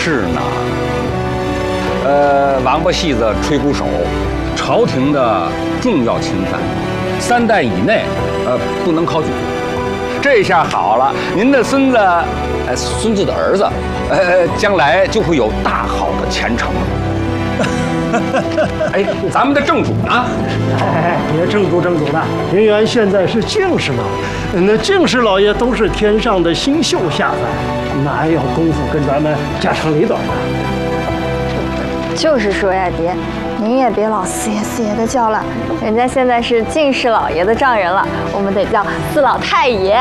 是呢。王八戏子、吹鼓手，朝廷的重要钦犯，3代以内，不能考举。这下好了，您的孙子，孙子的儿子，将来就会有大好的前程了。哎，咱们的正主呢？ 哎，别正主的，林元现在是进士了，那进士老爷都是天上的星宿下凡，哪有功夫跟咱们家长里短呢？ 就是说呀，爹，您也别老四爷的叫了，人家现在是进士老爷的丈人了，我们得叫四老太爷。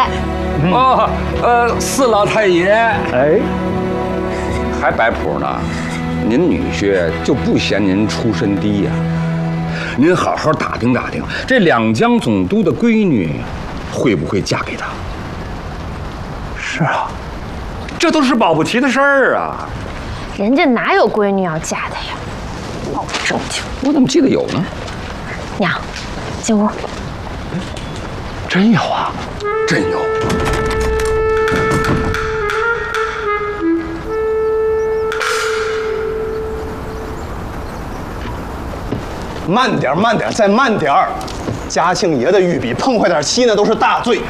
四老太爷， 哎， 还摆谱呢。您女婿就不嫌您出身低呀？您好好打听打听，这两江总督的闺女会不会嫁给他？ 是啊， 这都是保不齐的事儿啊。 人家哪有闺女要嫁的呀？老正经。 我怎么记得有呢？ 娘，进屋。 真有啊， 真有。 慢点，再慢点儿！嘉庆爷的御笔碰坏点漆那都是大罪。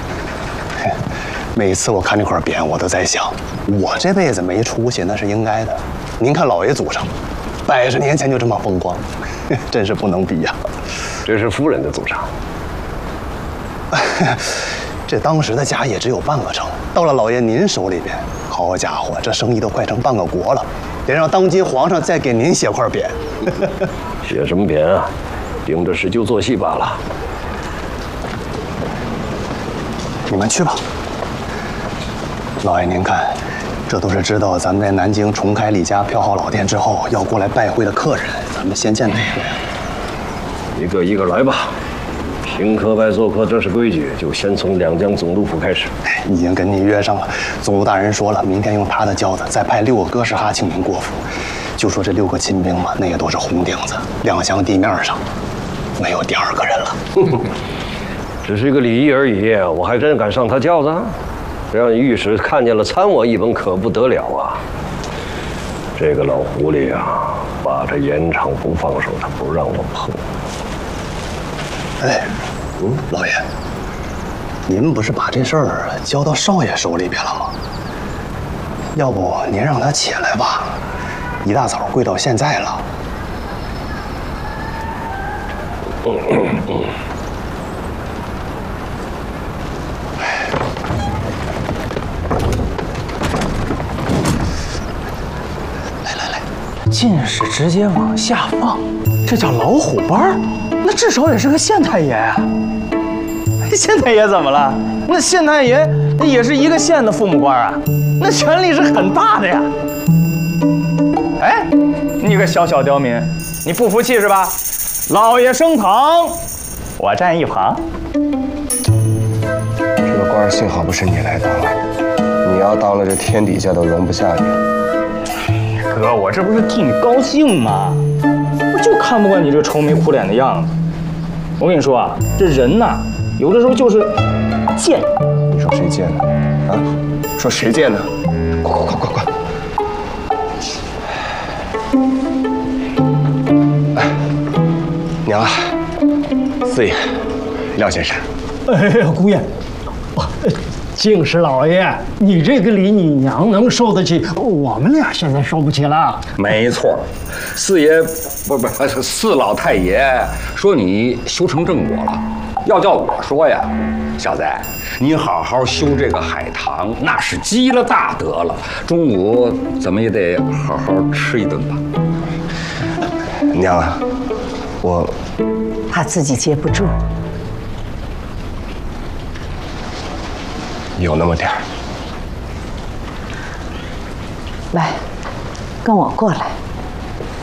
每次我看这块匾，我都在想，我这辈子没出息那是应该的。您看老爷祖上，100年前就这么风光，真是不能比呀。 这是夫人的祖上。 这当时的家业只有半个城，到了老爷您手里边，好家伙，这生意都快成半个国了。得让当今皇上再给您写块匾。 写什么匾啊？盯着使就做戏罢了。 你们去吧。老爷您看，这都是知道咱们在南京重开李家票号老店之后要过来拜会的客人，咱们先见哪个呀？ 一个一个来吧。请客外做客，这是规矩，就先从两江总督府开始。 已经跟您约上了，总督大人说了，明天用他的轿子再派6个哥什哈请您过府。就说这6个亲兵嘛，那也都是红顶子，亮相地面上没有第2个人了。 只是一个礼仪而已，我还真敢上他轿子？让御史看见了，参我一本可不得了啊！这个老狐狸啊，把这盐场不放手，他不让我碰。 哎，老爷，您不是把这事儿交到少爷手里边了吗？要不您让他起来吧，一大早跪到现在了。来， 进士直接往下放，这叫老虎班儿？那至少也是个县太爷啊！县太爷怎么了？那县太爷也是一个县的父母官啊，那权力是很大的呀。哎，你个小刁民，你不服气是吧？老爷升堂，我站一旁。 这个官幸好不是你来当了，你要当了，这天底下都容不下你了。 哥，我这不是替你高兴吗？我就看不惯你这愁眉苦脸的样子。我跟你说啊，这人呐，有的时候就是贱。 你说谁贱呢？啊？说谁贱呢？快！哎，娘啊，四爷，廖先生。 哎呀，姑爷，进士老爷，你这个礼，你娘能受得起，我们俩现在受不起了。 没错，四爷不四老太爷说你修成正果了，要叫我说呀，小子，你好好修这个海棠，那是积了大德了。中午怎么也得好好吃一顿吧。 娘啊，我怕自己接不住。 有那么点儿。 来，跟我过来。